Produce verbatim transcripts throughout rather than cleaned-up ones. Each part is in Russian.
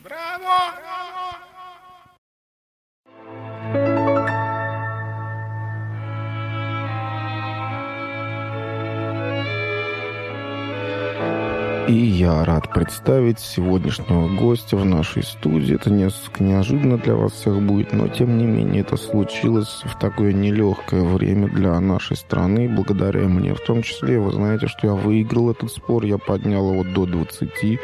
И я рад представить сегодняшнего гостя в нашей студии. Это несколько неожиданно для вас всех будет, но тем не менее это случилось в такое нелегкое время для нашей страны, благодаря мне в том числе. Вы знаете, что я выиграл этот спор, я поднял его до двадцати.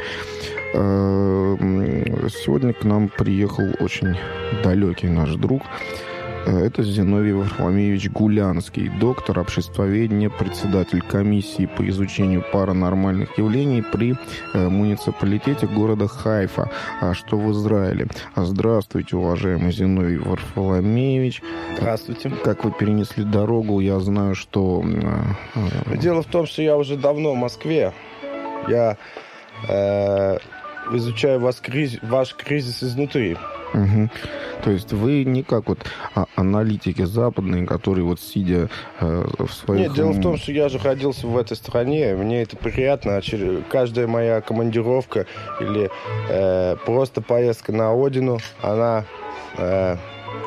Сегодня к нам приехал очень далекий наш друг. Это Зиновий Варфоломеевич Гулянский, доктор обществоведения, председатель комиссии по изучению паранормальных явлений при муниципалитете города Хайфа, что в Израиле. Здравствуйте, уважаемый Зиновий Варфоломеевич. Здравствуйте. Как вы перенесли дорогу, я знаю, что... Дело в том, что я уже давно в Москве. Я э, изучаю ваш кризис, ваш кризис изнутри. Угу. То есть вы не как вот а, аналитики западные, которые вот сидя э, в своих... Нет, дело в том, что я же родился в этой стране, мне это приятно. Каждая моя командировка или э, просто поездка на родину, она э,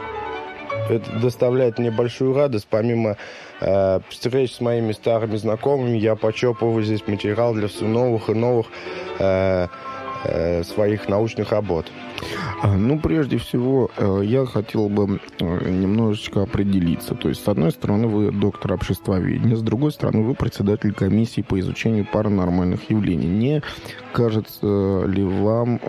это доставляет мне большую радость. Помимо э, встреч с моими старыми знакомыми, я почерпываю здесь материал для все новых и новых э, э, своих научных работ. Ну, прежде всего, я хотел бы немножечко определиться. То есть, с одной стороны, вы доктор обществоведения, с другой стороны, вы председатель комиссии по изучению паранормальных явлений. Не кажется ли вам,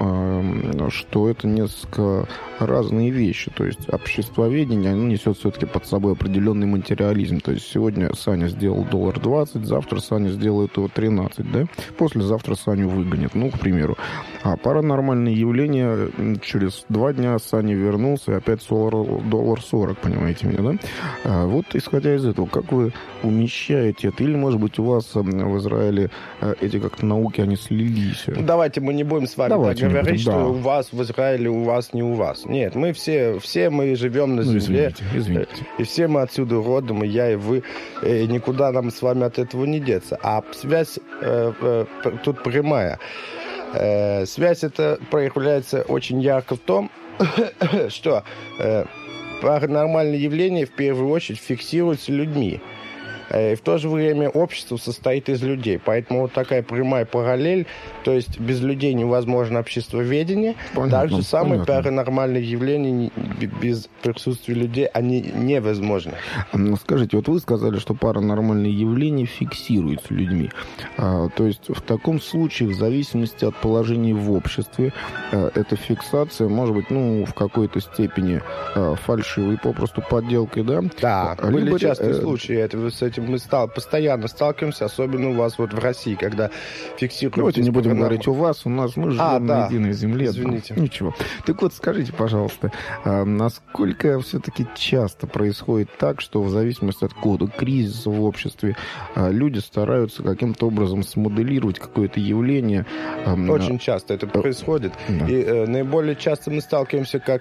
что это несколько разные вещи? То есть, обществоведение, оно несет все-таки под собой определенный материализм. То есть, сегодня Саня сделал доллар двадцать, завтра Саня сделает его тринадцать, да? Послезавтра Саню выгонят, ну, к примеру. А паранормальные явления... Через два дня Саня вернулся, и опять доллар сорок, понимаете меня, да? А вот, исходя из этого, как вы умещаете это? Или, может быть, у вас в Израиле эти как-то науки, они слились? Ну, давайте мы не будем с вами давайте так говорить, будем, что да. у вас в Израиле, у вас не у вас. Нет, мы все, все мы живем на ну, земле. Извините, извините. И все мы отсюда родом, и я, и вы. И никуда нам с вами от этого не деться. А связь э, э, тут прямая. Э, связь эта проявляется очень ярко в том, что э, паранормальные явления в первую очередь фиксируются людьми. И в то же время общество состоит из людей. Поэтому вот такая прямая параллель. То есть без людей невозможно обществоведение. Понятно, Так же самое понятно. паранормальные явления без присутствия людей, они невозможны. Скажите, вот вы сказали, что паранормальные явления фиксируются людьми. А, то есть в таком случае, в зависимости от положения в обществе, а, эта фиксация может быть, ну, в какой-то степени а, фальшивой, попросту подделкой, да? Да, были Либо, частые э, случаи. Это, с этим мы стал, постоянно сталкиваемся, особенно у вас вот в России, когда фиксируют... Давайте не будем паранорм... говорить у вас, у нас мы живем А, на да. единой земле. Извините. Да. Ничего. Так вот, скажите, пожалуйста, а насколько все-таки часто происходит так, что в зависимости от какого-то кризиса в обществе а, люди стараются каким-то образом смоделировать какое-то явление? А, Очень часто это происходит. Да. И э, наиболее часто мы сталкиваемся как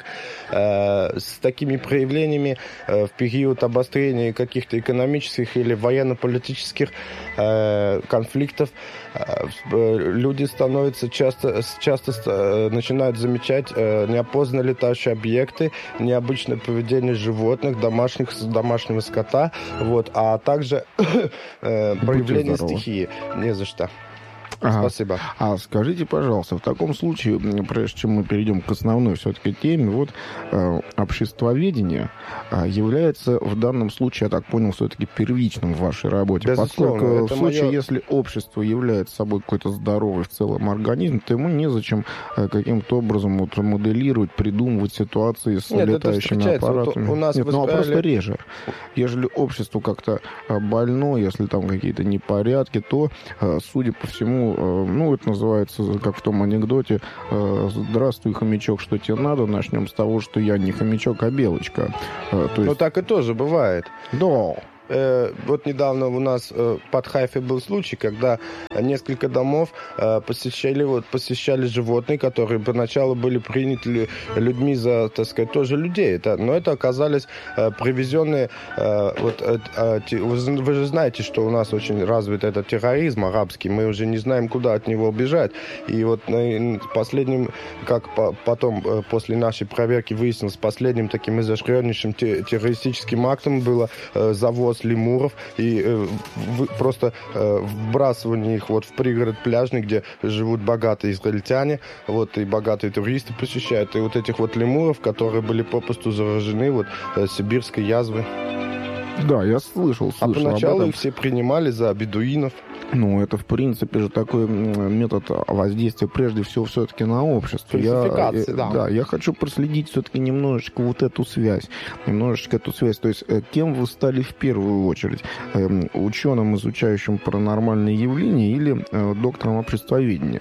э, с такими проявлениями э, в период обострения каких-то экономических или военно-политических э, конфликтов. Э, люди становятся часто, часто э, начинают замечать э, неопознанные летающие объекты, необычное поведение животных, домашних, домашнего скота, вот, а также э, проявление стихии. Не за что. Ага. Спасибо. А скажите, пожалуйста, в таком случае, прежде чем мы перейдем к основной все-таки теме, вот э, обществоведение э, является в данном случае, я так понял, все-таки первичным в вашей работе. Безусловно, Поскольку это в случае, моё... если общество является собой какой-то здоровый в целом организм, то ему незачем э, каким-то образом вот, моделировать, придумывать ситуации с Нет, летающими аппаратами. Вот у нас Нет, ну а Израиле... просто реже. Ежели общество как-то больно, если там какие-то непорядки, то, э, судя по всему, ну, это называется, как в том анекдоте, «Здравствуй, хомячок, что тебе надо?» Начнем с того, что я не хомячок, а белочка. То есть... Ну, так и тоже бывает. Да. э, вот недавно у нас э, под Хайфой был случай, когда несколько домов э, посещали, вот, посещали животные, которые поначалу были приняты людьми за, так сказать, тоже людей. Это, но это оказались э, привезенные... Э, вот, э, э, вы, вы же знаете, что у нас очень развит этот терроризм арабский. Мы уже не знаем, куда от него бежать. И вот э, последним, как по, потом э, после нашей проверки выяснилось, последним таким изощреннейшим те, террористическим актом было э, завоз лемуров и э, в, просто э, вбрасывание их вот в пригород пляжный, где живут богатые израильтяне, вот, и богатые туристы посещают, и вот этих вот лемуров, которые были попросту заражены вот э, сибирской язвой. Да, я слышал, слышал. А поначалу об этом. их все принимали за бедуинов. Ну, это, в принципе, же такой метод воздействия, прежде всего, все-таки на общество. Я, да. Да, я хочу проследить все-таки немножечко вот эту связь. Немножечко эту связь. То есть, кем вы стали в первую очередь? Ученым, изучающим паранормальные явления, или доктором обществоведения?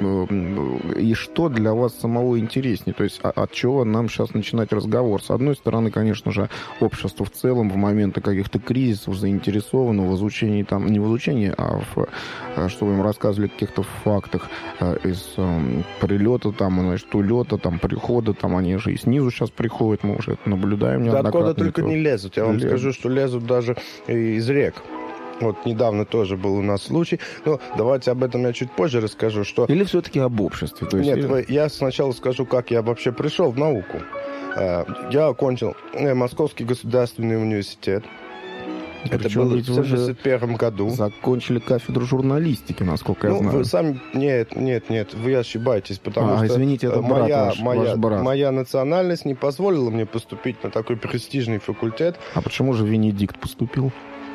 И что для вас самого интереснее? То есть от чего нам сейчас начинать разговор? С одной стороны, конечно же, общество в целом в моменты каких-то кризисов заинтересовано в изучении, там, не в изучении, а в, чтобы им рассказывали о каких-то фактах из прилета, там, значит, улета, там, прихода, там, они же и снизу сейчас приходят, мы уже это наблюдаем неоднократно. Да откуда только это... не лезут. Я вам лезут. скажу, что лезут даже из рек. Вот недавно тоже был у нас случай. Но давайте об этом я чуть позже расскажу. Что... Или все-таки об обществе? То есть... Нет, или... я сначала скажу, как я вообще пришел в науку. Я окончил Московский государственный университет. Это Причем было в семьдесят первом году. Закончили кафедру журналистики, насколько ну, я знаю. Вы сами... Нет, нет, нет, вы ошибаетесь, потому а, что извините, это брат моя, ваш, моя, ваш брат. моя национальность не позволила мне поступить на такой престижный факультет. А почему же Венедикт поступил?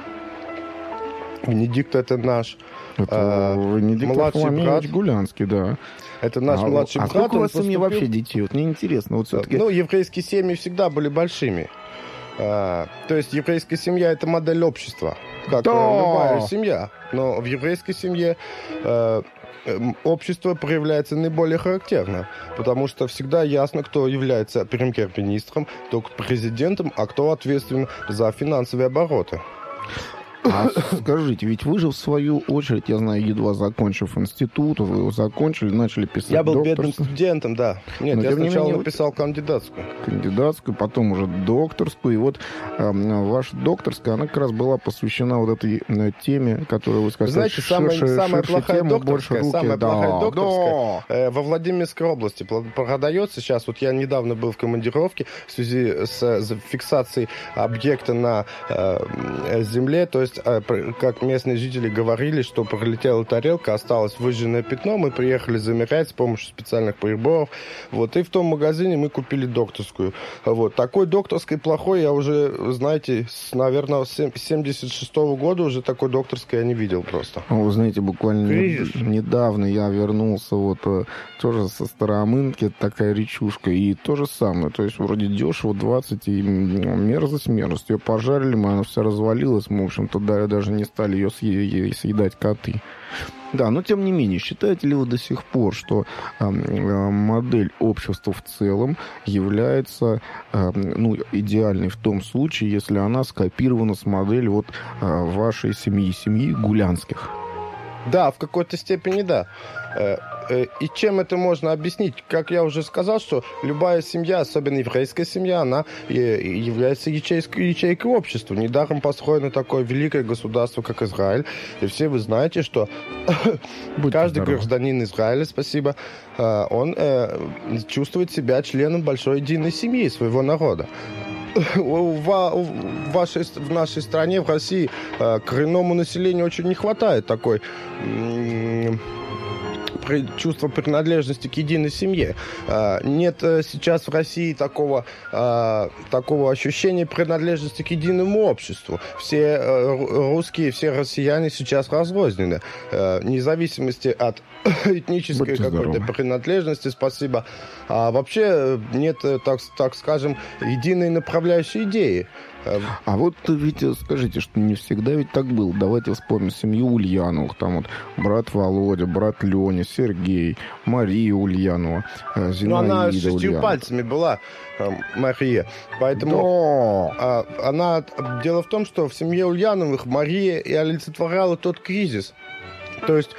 Венедикт это наш это э, Венедикт младший брат Гулянский, да. Это наш а, младший а брат. А сколько у вас поступил... семьи вообще детей? Вот мне интересно. Вот все-таки... Ну, еврейские семьи всегда были большими. А, то есть еврейская семья это модель общества, как да. любая семья. Но в еврейской семье э, общество проявляется наиболее характерно, потому что всегда ясно, кто является премьер-министром, кто президентом, а кто ответственен за финансовые обороты. А скажите, ведь вы же в свою очередь, я знаю, едва закончив институт, вы его закончили, начали писать Я был докторскую. бедным студентом, да. Нет, Но, я сначала менее, написал кандидатскую. Кандидатскую, потом уже докторскую. И вот э, ваша докторская, она как раз была посвящена вот этой э, теме, которую вы сказали. Знаете, самая, ширше, самая ширше плохая тему, докторская, руки, самая да, плохая докторская да. э, во Владимирской области продается сейчас. Вот я недавно был в командировке в связи с, с фиксацией объекта на э, земле, то есть как местные жители говорили, что пролетела тарелка, осталось выжженное пятно, мы приехали замерять с помощью специальных приборов. Вот, и в том магазине мы купили докторскую. Вот. Такой докторской плохой я уже, знаете, с, наверное, с семьдесят шестого года уже такой докторской я не видел просто. Вы знаете, буквально Кризис. недавно я вернулся вот тоже со Старомынки, такая речушка, и то же самое. То есть вроде дешево, двадцать, и мерзость, мерзость. Ее пожарили, мы, она вся развалилась, мы, в общем-то, даже не стали ее съедать коты. Да, но тем не менее, считаете ли вы до сих пор, что э, модель общества в целом является э, ну, идеальной в том случае, если она скопирована с модели вот, э, вашей семьи, семьи Гулянских? Да, в какой-то степени да. И чем это можно объяснить? Как я уже сказал, что любая семья, особенно еврейская семья, она является ячейкой, ячейкой общества. Недаром построено такое великое государство, как Израиль. И все вы знаете, что каждый здоровы. гражданин Израиля, спасибо, он чувствует себя членом большой единой семьи своего народа. В, вашей, в нашей стране, в России, коренному населению очень не хватает такой чувства принадлежности к единой семье. Нет сейчас в России такого, такого ощущения принадлежности к единому обществу. Все русские, все россияне сейчас разрознены. Вне зависимости от этнической какой-то принадлежности, спасибо. А вообще нет, так, так скажем, единой направляющей идеи. А вот ведь скажите, что не всегда ведь так было. Давайте вспомним семью Ульяновых. Там вот брат Володя, брат Леня, Сергей, Мария Ульянова, Зинаида Ну, она с шестью Ульянова. пальцами была, Мария. Поэтому да. она... Дело в том, что в семье Ульяновых Мария и олицетворяла тот кризис. То есть...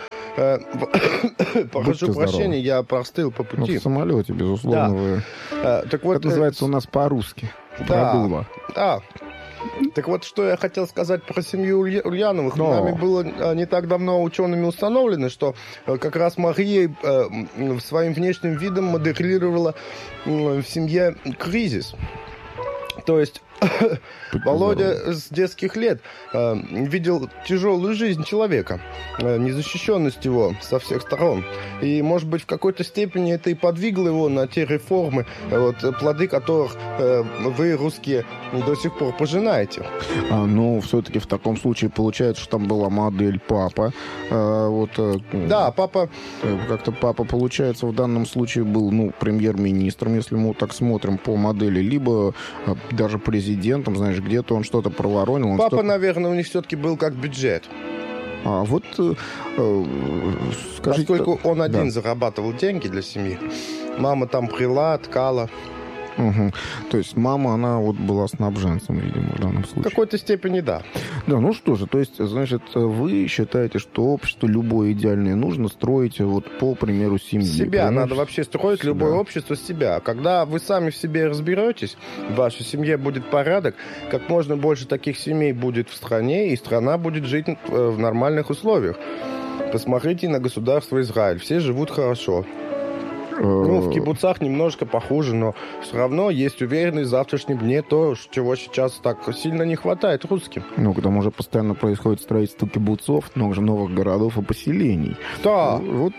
Прошу прощения, я простыл по пути. Ну, в самолете, безусловно, да. вы... А, так вот, это называется у нас по-русски. Да, продуло. Да. Так вот, что я хотел сказать про семью Ульяновых. Но. Нами было не так давно учеными установлено, что как раз Мария своим внешним видом моделировала в семье кризис. То есть Володя с детских лет э, видел тяжелую жизнь человека, э, незащищенность его со всех сторон. И, может быть, в какой-то степени это и подвигло его на те реформы, э, вот, плоды которых э, вы, русские, до сих пор пожинаете. А, ну, все-таки в таком случае получается, что там была модель папа. Э, вот, э, да, папа... Э, как-то папа, получается, в данном случае был, ну, премьер-министром, если мы вот так смотрим по модели, либо э, даже президентом, знаешь, где-то он что-то проворонил. Он Папа, что-то... наверное, у них все-таки был как бюджет. А вот э, скажите... Поскольку он один да. зарабатывал деньги для семьи, мама там прила, ткала. Угу. То есть мама, она вот была снабженцем, видимо, в данном случае. В какой-то степени, да. Да, ну что же, то есть, значит, вы считаете, что общество любое идеальное нужно строить вот по примеру семьи? Себя понимаешь? Надо вообще строить себя. Любое общество с себя. Когда вы сами в себе разберетесь, в вашей семье будет порядок, как можно больше таких семей будет в стране, и страна будет жить в нормальных условиях. Посмотрите на государство Израиль. Все живут хорошо. Ну, в кибуцах немножко похуже, но все равно есть уверенность в завтрашнем дне, то, чего сейчас так сильно не хватает русским. Ну, к тому же постоянно происходит строительство кибуцов, много новых городов и поселений. Да. Вот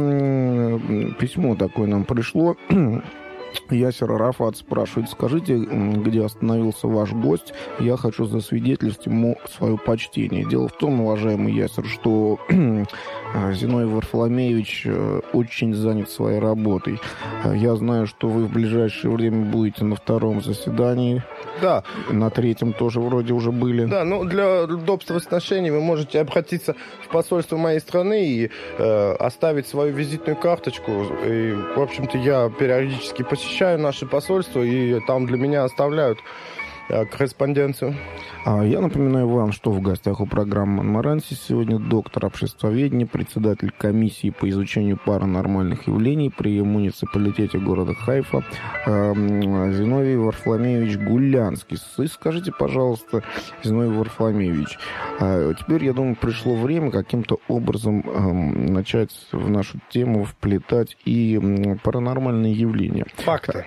э, письмо такое нам пришло. Ясер Арафат спрашивает: скажите, где остановился ваш гость? Я хочу засвидетельствовать ему свое почтение. Дело в том, уважаемый Ясер, что Зиной Варфоломеевич очень занят своей работой. Я знаю, что вы в ближайшее время будете на втором заседании. Да. На третьем тоже вроде уже были. Да, ну для удобства сношений вы можете обратиться в посольство моей страны и э, оставить свою визитную карточку. И, в общем-то, я периодически посещаю наше посольство, и там для меня оставляют э, корреспонденцию. А я напоминаю вам, что в гостях у программы «Монмаранси» сегодня доктор обществоведения, председатель комиссии по изучению паранормальных явлений при муниципалитете города Хайфа Зиновий Варфоломеевич Гулянский. И скажите, пожалуйста, Зиновий Варфоломеевич, а теперь, я думаю, пришло время каким-то образом э, начать в нашу тему вплетать и паранормальные явления. Факты.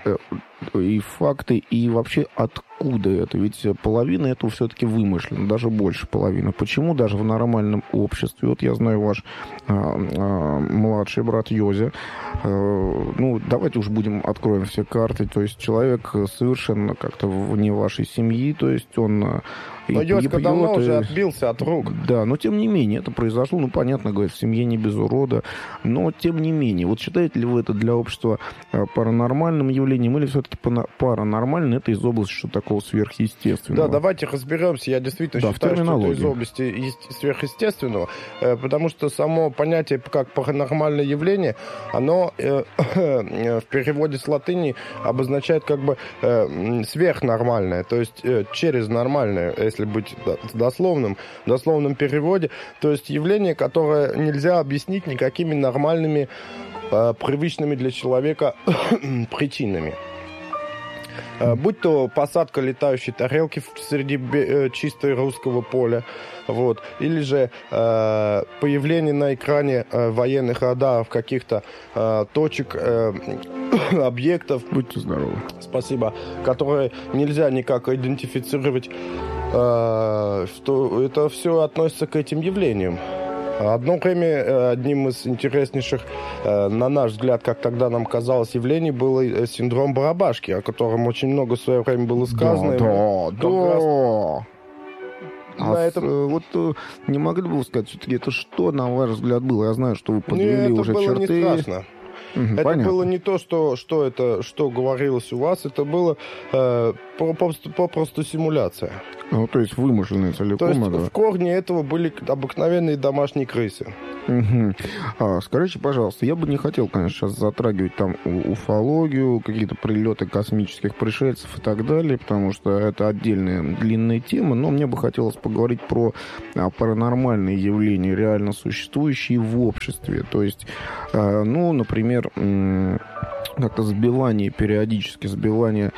И факты, и вообще откуда это? Ведь половина этого все-таки вымышленно, даже больше половины. Почему даже в нормальном обществе? Вот я знаю, ваш а, а, младший брат Йозя, а, ну, давайте уж будем, откроем все карты, то есть человек совершенно как-то вне вашей семьи, то есть он... Но Йоська давно и... уже отбился от рук. Да, но тем не менее, это произошло, ну, понятно, говорят, в семье не без урода, но тем не менее, вот считаете ли вы это для общества паранормальным явлением, или все-таки паранормально это из области что такого сверхъестественного? Да, давайте разберемся, я действительно да, считаю, что это из области сверхъестественного, потому что само понятие как паранормальное явление, оно э, в переводе с латыни обозначает как бы э, сверхнормальное, то есть э, через нормальное, если быть дословным, в дословном переводе, то есть явление, которое нельзя объяснить никакими нормальными, э, привычными для человека причинами. Э, будь то посадка летающей тарелки среди э, чистой русского поля, вот, или же э, появление на экране э, военных радаров каких-то э, точек, э, объектов. Будьте здоровы. Спасибо. Которые нельзя никак идентифицировать. Что это все относится к этим явлениям. Одно время одним из интереснейших, на наш взгляд, как тогда нам казалось, явлений был синдром Барабашки, о котором очень много в свое время было сказано. Да, да, да. А на с, этом... вот не могли бы вы сказать, все-таки это что, на ваш взгляд, было? Я знаю, что вы подвели Нет, уже это было черты. Не страшно. Угу, это понятно. Было не то, что, что, это, что говорилось у вас, это было э, попросту, попросту симуляция. Ну, то есть вымышленные целиком. То есть да? в корне этого были обыкновенные домашние крысы. Угу. А, скажите, пожалуйста, я бы не хотел, конечно, сейчас затрагивать там уфологию, какие-то прилеты космических пришельцев и так далее, потому что это отдельная длинная тема, но мне бы хотелось поговорить про а, паранормальные явления, реально существующие в обществе. То есть, а, ну, например, как-то сбивание, периодически сбивание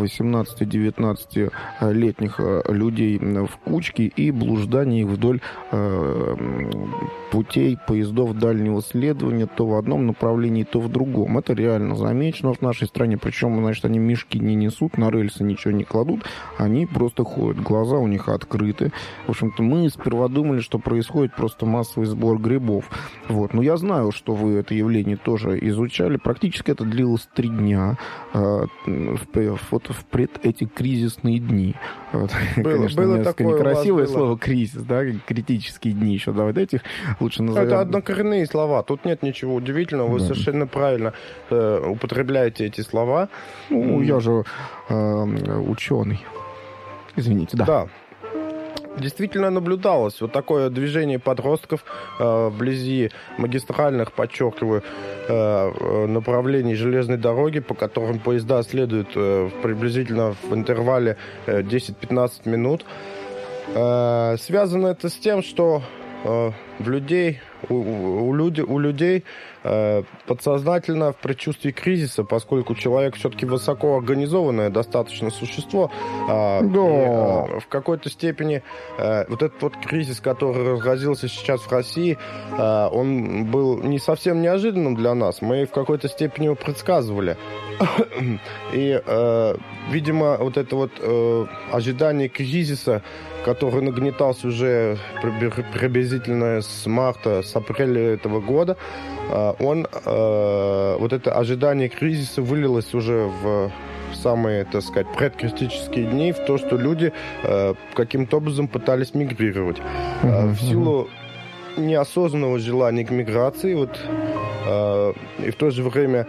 восемнадцати-девятнадцатилетних людей в кучки и блуждание их вдоль э, путей поездов дальнего следования то в одном направлении, то в другом. Это реально замечено в нашей стране. Причем, значит, они мешки не несут, на рельсы ничего не кладут, они просто ходят. Глаза у них открыты. В общем-то, мы сперва думали, что происходит просто массовый сбор грибов. Вот. Но я знаю, что вы это явление тоже изучали. Практически это длилось три дня э, в, вот в пред эти кризисные дни. Вот. Было, конечно, было несколько такое некрасивое было. Слово кризис, да, критические дни еще. Давайте этих лучше назовем. Это однокоренные слова. Тут нет ничего удивительного. Вы да. совершенно правильно э, употребляете эти слова. Ну, я же э, ученый. Извините, да. Да. Действительно наблюдалось вот такое движение подростков э, вблизи магистральных, подчеркиваю, э, направлений железной дороги, по которым поезда следуют э, приблизительно в интервале э, десять-пятнадцать минут. Э, связано это с тем, что э, в людей, у, у, люди, у людей э, подсознательно в предчувствии кризиса, поскольку человек все-таки высоко организованное достаточно существо, э, да. и, э, в какой-то степени э, вот этот вот кризис, который разразился сейчас в России, э, он был не совсем неожиданным для нас. Мы в какой-то степени его предсказывали. И, э, видимо, вот это вот э, ожидание кризиса, который нагнетался уже приблизительно с марта, с апреля этого года, он, вот это ожидание кризиса вылилось уже в самые, так сказать, предкритические дни, в то, что люди каким-то образом пытались мигрировать. Mm-hmm. В силу неосознанного желания к миграции, вот, и в то же время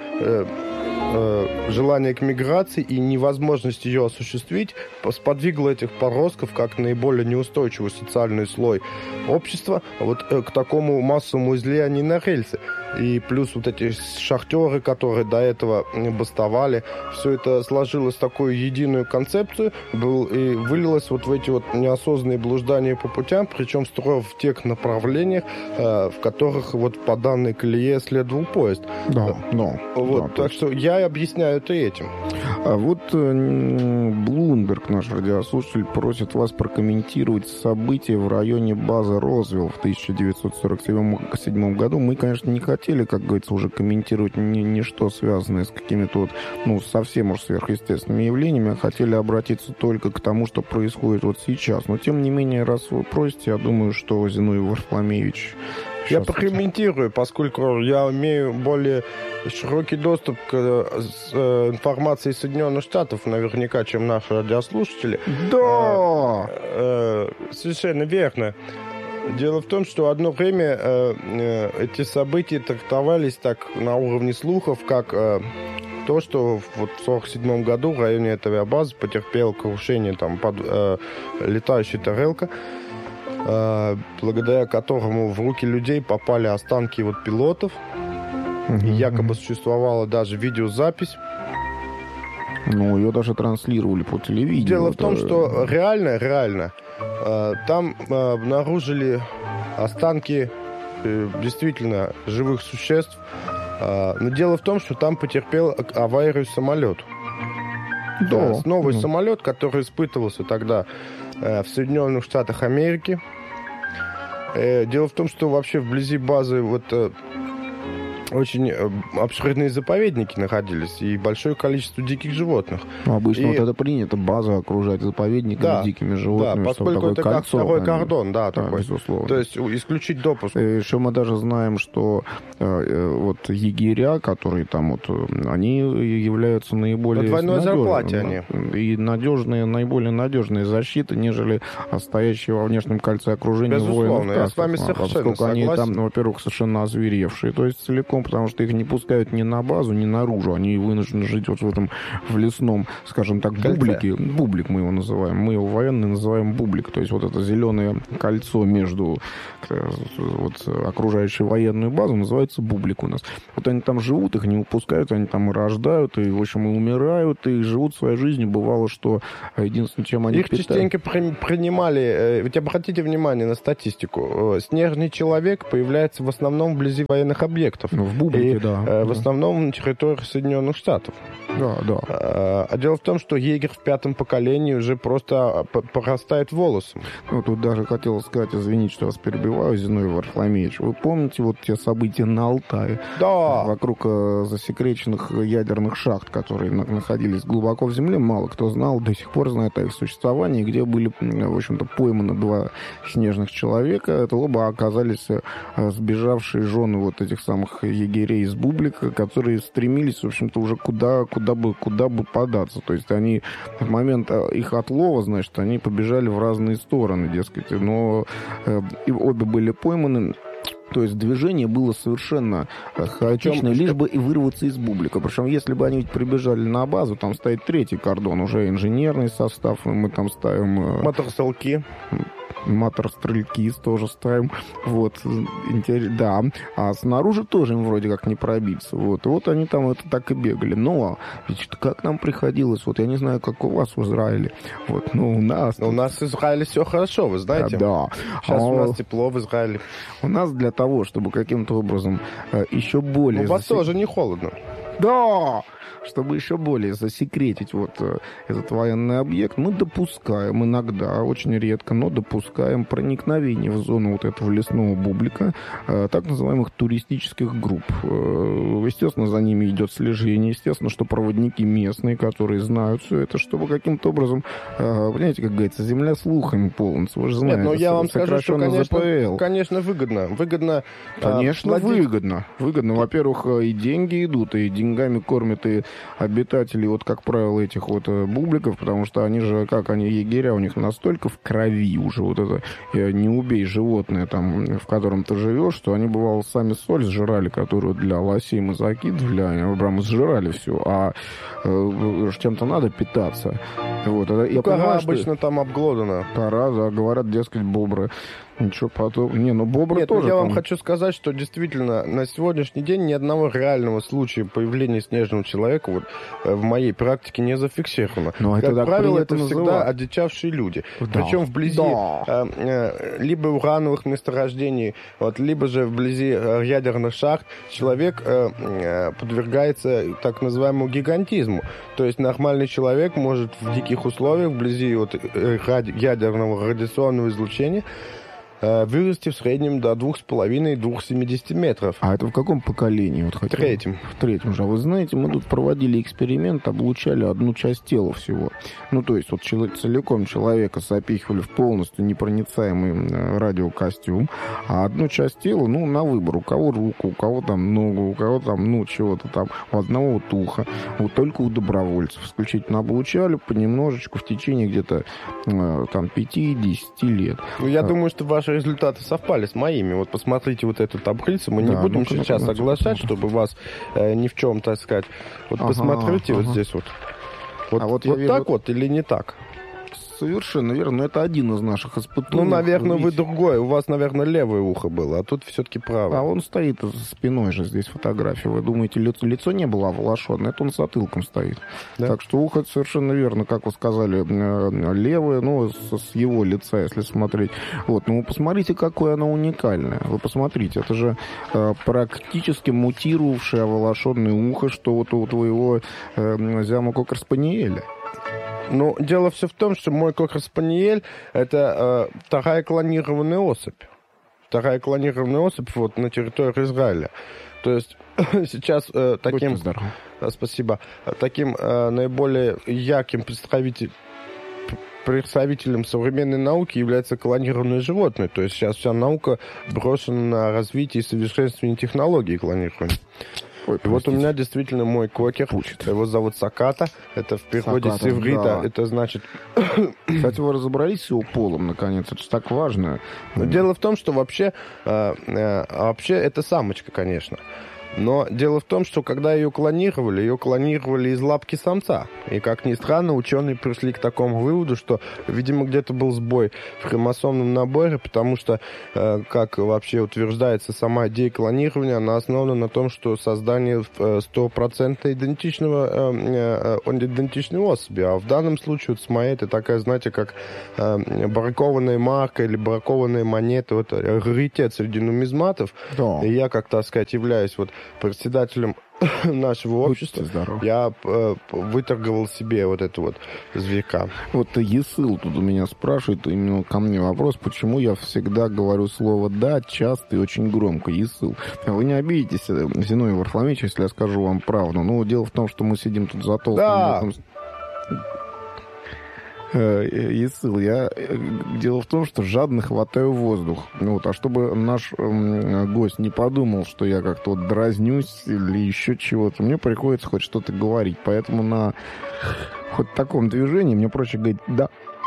желание к миграции и невозможность ее осуществить сподвигло этих подростков, как наиболее неустойчивый социальный слой общества, вот к такому массовому излиянию на рельсы. И плюс вот эти шахтеры, которые до этого бастовали, все это сложилось в такую единую концепцию был, и вылилось вот в эти вот неосознанные блуждания по путям, причем строя в тех направлениях, в которых вот по данной колее следовал поезд. Да, да. Вот, да, так точно. что я объясняю это этим. А вот Блумберг, наш радиослушатель, просит вас прокомментировать события в районе базы Розвилл в тысяча девятьсот сорок седьмом году. Мы, конечно, не хотим хотели, как говорится, уже комментировать ни, ничто связанное с какими-то вот, ну, совсем уж сверхъестественными явлениями, а хотели обратиться только к тому, что происходит вот сейчас. Но, тем не менее, раз вы просите, я думаю, что Зиновий Варфоломеевич... Я прокомментирую, поскольку я имею более широкий доступ к информации Соединенных Штатов, наверняка, чем наши радиослушатели. Да! Совершенно верно. Дело в том, что одно время э, э, эти события трактовались так на уровне слухов, как э, то, что вот в сорок седьмом году в районе этой авиабазы потерпела крушение там, под, э, летающая тарелка, э, благодаря которому в руки людей попали останки вот пилотов. Mm-hmm. И якобы существовала даже видеозапись. Ну, ее даже транслировали по телевидению. Дело в том, что реально, реально, там обнаружили останки действительно живых существ. Но дело в том, что там потерпел аварию самолет. Да. Новый mm-hmm. самолет, который испытывался тогда в Соединенных Штатах Америки. Дело в том, что вообще вблизи базы вот очень обширные заповедники находились и большое количество диких животных. Ну, обычно и... вот это принято, база окружать заповедниками, да, дикими животными. Да, поскольку это как второй кордон, да, да, такой. Безусловно. То есть исключить допуск. И еще мы даже знаем, что э, вот егеря, которые там вот, они являются наиболее... На двойной зарплате они. И надежные, наиболее надежные защиты, нежели стоящие во внешнем кольце окружения воинов. Безусловно, я с вами совершенно поскольку согласен. Они там, ну, во-первых, совершенно озверевшие, то есть целиком основном потому, что их не пускают ни на базу, ни наружу. Они вынуждены жить вот в этом, в лесном, скажем так, бублике. Бублик мы его называем. Мы его военные называем бублик. То есть вот это зеленое кольцо между вот, окружающей военную базу называется бублик у нас. Вот они там живут, их не выпускают, они там и рождают, и, в общем, и умирают, и живут своей жизнью. Бывало, что единственное, чем они их питают... частенько при, принимали... Ведь обратите внимание на статистику. Снежный человек появляется в основном вблизи военных объектов. Ну, в бублике, и, да. В да. основном на территории Соединенных Штатов. Да, да. А, а дело в том, что егерь в пятом поколении уже просто порастает волосом. Ну, тут даже хотел сказать, извините, что вас перебиваю, Зиновий Варфоломеевич. Вы помните вот те события на Алтае? Да. Вокруг э, засекреченных ядерных шахт, которые на- находились глубоко в земле. Мало кто знал, до сих пор знает о их существовании, где были, в общем-то, пойманы два снежных человека. Это оба оказались э, сбежавшие жены вот этих самых егерей из бублика, которые стремились, в общем-то, уже куда, куда, бы, куда бы податься. То есть они в момент их отлова, значит, они побежали в разные стороны, дескать. Но э, и обе были пойманы. То есть движение было совершенно хаотичное, лишь бы и вырваться из бублика. Причем, если бы они ведь прибежали на базу, там стоит третий кордон, уже инженерный состав, мы там ставим... Мотострелки. Мотор-стрелькиз тоже ставим. Вот. Интерес, да. А снаружи тоже им вроде как не пробиться. Вот. И вот они там это так и бегали. Но ведь как нам приходилось, вот я не знаю, как у вас в Израиле. Вот. Ну, у нас... Но у нас в Израиле все хорошо, вы знаете. Да. Сейчас а у нас тепло в Израиле. У нас для того, чтобы каким-то образом э, еще более... У вас засек... тоже не холодно. Да! Чтобы еще более засекретить вот э, этот военный объект, мы допускаем иногда, очень редко, но допускаем проникновение в зону вот этого лесного бублика э, так называемых туристических групп. Э, естественно, за ними идет слежение, естественно, что проводники местные, которые знают все это, чтобы каким-то образом, э, понимаете, как говорится, земля слухами полнится. Вы же знаете, Нет, но я вам скажу, что, конечно, конечно, выгодно. Выгодно. Конечно, а, выгодно. Выгодно. Во-первых, и деньги идут, и деньгами кормят и обитателей, вот, как правило, этих вот бубликов, потому что они же, как они, егеря, у них настолько в крови уже вот это не убей животное, там, в котором ты живешь, что они, бывало, сами соль сжирали, которую для лосей мы закидывали, они прям сжирали все, а э, чем-то надо питаться. Вот. Ну, я кора понимаю, обычно что... там обглодана. Кора, да, говорят, дескать, бобры. Ничего потом. Не, ну бобры Нет, тоже. Ну, я там... вам хочу сказать, что действительно на сегодняшний день ни одного реального случая появления снежного человека вот в моей практике не зафиксировано. Но как это правило, это называть. всегда одичавшие люди. Да. Причем вблизи Да. э, э, либо урановых месторождений, вот, либо же вблизи э, ядерных шахт человек э, э, подвергается так называемому гигантизму. То есть нормальный человек может в диких условиях вблизи вот, э, ради, ядерного радиационного излучения вырасти в среднем до двух с половиной — двух семидесяти метров. А это в каком поколении? Вот в третьем. В третьем же. А вы знаете, мы тут проводили эксперимент, облучали одну часть тела всего. Ну, то есть вот целиком человека запихивали в полностью непроницаемый радиокостюм, а одну часть тела, ну, на выбор. У кого руку, у кого там ногу, у кого там, ну, чего-то там, у одного вот ухо. Вот только у добровольцев. Исключительно облучали понемножечку в течение где-то там пяти-десяти лет. Ну, я а... думаю, что ваши результаты совпали с моими. Вот посмотрите вот эту таблицу. Мы да, не будем ну-ка, сейчас ну-ка, соглашать, ну-ка. чтобы вас э, ни в чем, так сказать. Вот ага, посмотрите ага. вот здесь вот. Вот, а вот, вот так вот или не так? Совершенно верно, но это один из наших испытаний. Ну, наверное, вы другой. У вас, наверное, левое ухо было, а тут все-таки правое. А он стоит за спиной же здесь фотография. Вы думаете, лицо, лицо не было оволошенное? Это он затылком стоит. Да? Так что ухо совершенно верно, как вы сказали, левое, ну, с, с его лица, если смотреть. Вот, ну, вы посмотрите, какое оно уникальное. Вы посмотрите, это же э, практически мутировавшее оволошенное ухо, что вот у твоего э, зяма кокер-спаниеля. Ну, дело все в том, что мой кокер-спаниель — это э, вторая клонированная особь. Вторая клонированная особь вот на территории Израиля. То есть сейчас э, таким... Да, спасибо. Таким э, наиболее ярким представителем представителем современной науки является клонированное животное. То есть сейчас вся наука брошена на развитие и совершенствование технологий клонирования. Ой, и вот у меня действительно мой кокер, Пучит. Его зовут Саката, это в переводе Саката, с иврита, да. Это значит... Кстати, вы разобрались с его полом, наконец, это же так важно. Но дело в том, что вообще, э, э, вообще это самочка, конечно. Но дело в том, что когда ее клонировали, ее клонировали из лапки самца. И, как ни странно, ученые пришли к такому выводу, что, видимо, где-то был сбой в хромосомном наборе, потому что, э, как вообще утверждается, сама идея клонирования, она основана на том, что создание стопроцентно идентичного, э, э, идентичной особи. А в данном случае вот с моей это такая, знаете, как э, бракованная марка или бракованная монета, вот раритет среди нумизматов. Да. И я, как так сказать, являюсь вот председателем нашего общества, я э, выторговал себе вот эту вот зверька. Вот Есыл тут у меня спрашивает, именно ко мне вопрос, почему я всегда говорю слово «да» часто и очень громко. Есыл, вы не обидитесь, Зиновий Варфоломеевич, если я скажу вам правду. Ну, дело в том, что мы сидим тут за толстым... Да. Есыл, я... Дело в том, что жадно хватаю воздух. Вот, а чтобы наш э, гость не подумал, что я как-то вот дразнюсь или еще чего-то, мне приходится хоть что-то говорить. Поэтому на хоть таком движении мне проще говорить «да».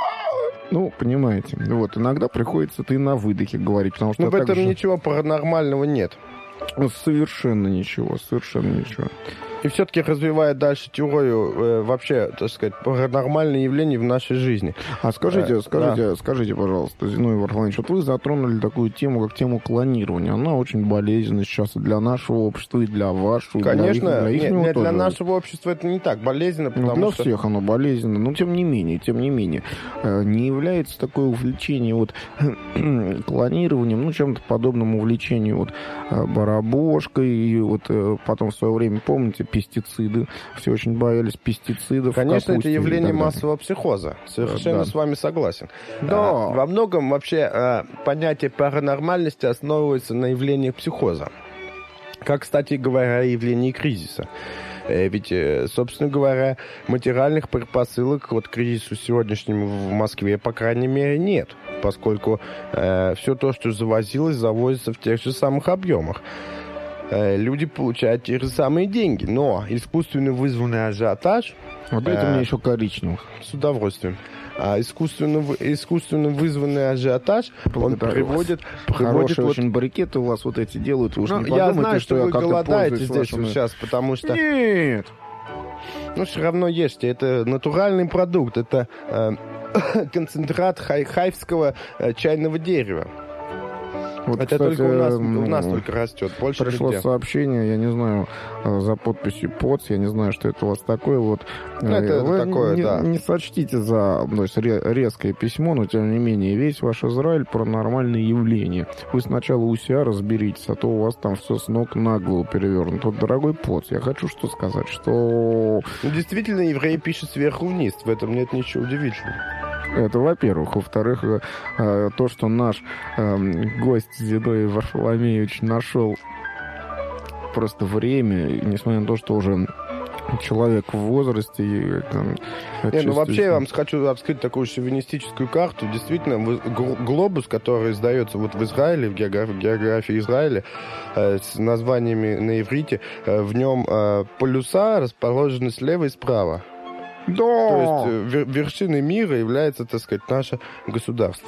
Ну, понимаете. Вот, иногда приходится ты на выдохе говорить, потому что... Ну, в этом же... ничего паранормального нет. Совершенно ничего, совершенно ничего. И все-таки развивая дальше теорию э, вообще, так сказать, паранормальных явлений в нашей жизни. А скажите, э, скажите, да. скажите, пожалуйста, Зиновий Варфоломеевич, вот вы затронули такую тему, как тему клонирования. Она очень болезненна сейчас и для нашего общества, и для вашего. Конечно, для, их, для, нет, нет, тоже. Для нашего общества это не так болезненно, потому ну, для что... всех оно болезненно, но тем не менее, тем не менее, не является такое увлечение вот клонированием, ну, чем-то подобным увлечению вот барабошкой, и вот потом в свое время, помните, пестициды. Все очень боялись пестицидов. Конечно, это явление массового психоза. Совершенно да. с вами согласен. Да. А, во многом вообще а, понятие паранормальности основывается на явлениях психоза. Как, кстати говоря, явлении кризиса. Ведь, собственно говоря, материальных предпосылок вот, к кризису сегодняшнему в Москве, по крайней мере, нет. Поскольку э, все то, что завозилось, завозится в тех же самых объемах. Люди получают те же самые деньги, но искусственно вызванный ажиотаж... Вот это э, мне еще коричневых. С удовольствием. А искусственно, искусственно вызванный ажиотаж, он приводит... Хорошие приводит вот... очень баррикеты у вас вот эти делают. Вы уж ну, не я подумайте, знаю, что, что вы голодаете здесь вашими... сейчас, потому что... Нет! Ну, все равно ешьте. Это натуральный продукт. Это э, концентрат хай- хайфского э, чайного дерева. Вот, это кстати, только у нас, у нас только растет, больше пришло нигде. Сообщение, я не знаю, за подписью ПОЦ, я не знаю, что это у вас такое. Вот. Ну, это, вы это такое, не, да. не сочтите за то есть, резкое письмо, но тем не менее, весь ваш Израиль про нормальные явления. Вы сначала у себя разберитесь, а то у вас там все с ног на голову перевернуто. Вот, дорогой ПОЦ, я хочу что сказать, что... Ну, действительно, евреи пишут сверху вниз, в этом нет ничего удивительного. Это, во-первых. Во-вторых, то, что наш э, гость Зиновий Варфоломеевич нашел просто время, несмотря на то, что уже человек в возрасте. И, там, Не, ну вообще я вам хочу открыть такую шовинистическую карту. Действительно, глобус, который издается вот в Израиле, в географии, географии Израиля, э, с названиями на иврите, э, в нем э, полюса расположены слева и справа. Да. То есть вершиной мира является, так сказать, наше государство.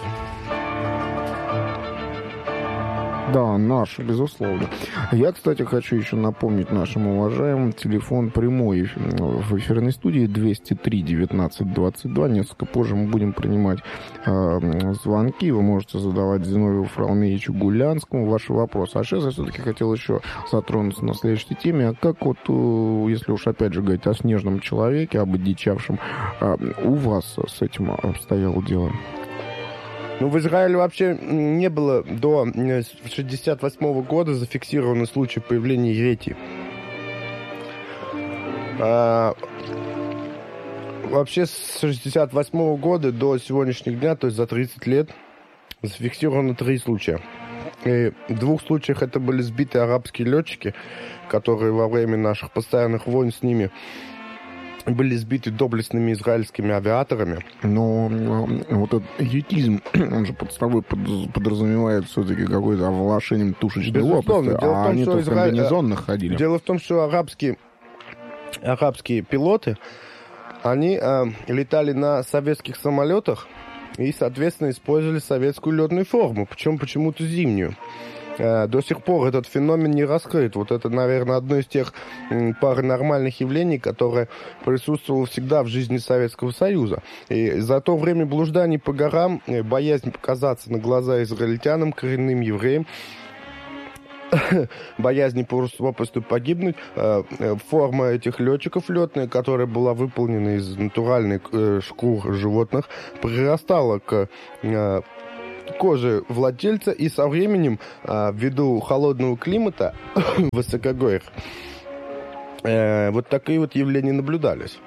Да, наш, безусловно. Я, кстати, хочу еще напомнить нашим уважаемым телефон прямой в эфирной студии двести три девятнадцать двадцать два. Несколько позже мы будем принимать э, звонки. Вы можете задавать Зиновию Варфоломеевичу Гулянскому ваши вопросы. А сейчас я все-таки хотел еще затронуться на следующей теме. А как вот, если уж опять же говорить о снежном человеке, об одичавшем, э, у вас с этим обстояло дело? Ну, в Израиле вообще не было до шестьдесят восьмого года зафиксировано случай появления еретии. А, вообще с шестьдесят восьмого года до сегодняшних дня, то есть за тридцать лет, зафиксировано три случая. И в двух случаях это были сбитые арабские летчики, которые во время наших постоянных войн с ними были сбиты доблестными израильскими авиаторами. Но вот этот йетизм, он же под собой подразумевает все-таки какое-то овлашением тушечной лопасти, а они в комбинезонных ходили. Дело в том, что арабские, арабские пилоты, они э, летали на советских самолетах и, соответственно, использовали советскую летную форму, причем почему-то зимнюю. до сих пор этот феномен не раскрыт. Вот это, наверное, одно из тех паранормальных явлений, которое присутствовало всегда в жизни Советского Союза. И за то время блужданий по горам, боязнь показаться на глаза израильтянам, коренным евреям, боязни попросту погибнуть, форма этих летчиков летная, которая была выполнена из натуральных шкур животных, прирастала к кожи владельца, и со временем, ввиду холодного климата высокогорья, вот такие вот явления наблюдались.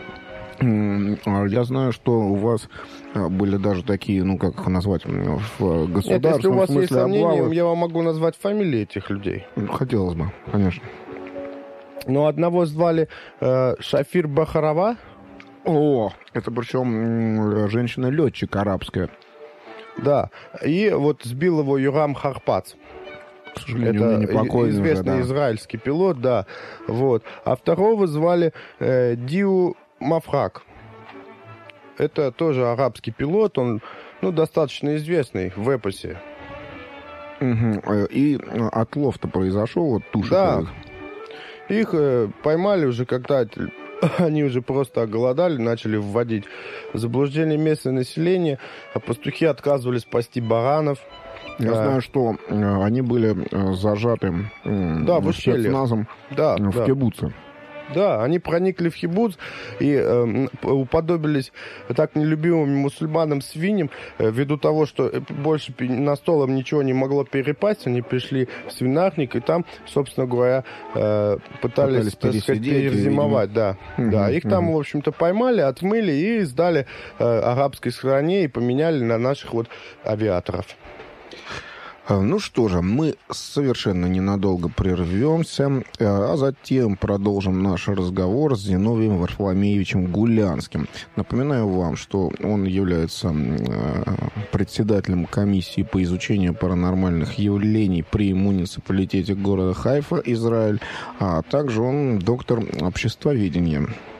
Я знаю, что у вас были даже такие, ну, как их назвать, в государственном Нет, если у вас смысле есть сомнения, облавы. я вам могу назвать фамилии этих людей. Хотелось бы, конечно. Ну, одного звали э, Шафир Бахарова. О, это причем женщина-летчик арабская. Да, и вот сбил его Юрам Харпац. К сожалению, это он непокойный известный уже, да. израильский пилот, да. Вот. А второго звали э, Диу Мафрак. Это тоже арабский пилот, он, ну, достаточно известный в эпосе. Угу. И отлов-то произошел, вот туши. Да. Их э, поймали уже, когда они уже просто оголодали, начали вводить в заблуждение местное население, а пастухи отказывались пасти баранов. Я а, знаю, что э, они были э, зажаты э, да, в ущелье. спецназом Да, в да. кибуце. Да, они проникли в кибуц и э, уподобились так нелюбимым мусульманам свиньям, э, ввиду того, что больше на столом ничего не могло перепасть, они пришли в свинарник, и там, собственно говоря, э, пытались, пытались так сказать, пересидеть, перезимовать. Да. Угу, Да, их там, угу. в общем-то, поймали, отмыли и сдали э, арабской стране и поменяли на наших вот авиаторов. Ну что же, мы совершенно ненадолго прервемся, а затем продолжим наш разговор с Зиновием Варфоломеевичем Гулянским. Напоминаю вам, что он является председателем комиссии по изучению паранормальных явлений при муниципалитете города Хайфа, Израиль, а также он доктор обществоведения.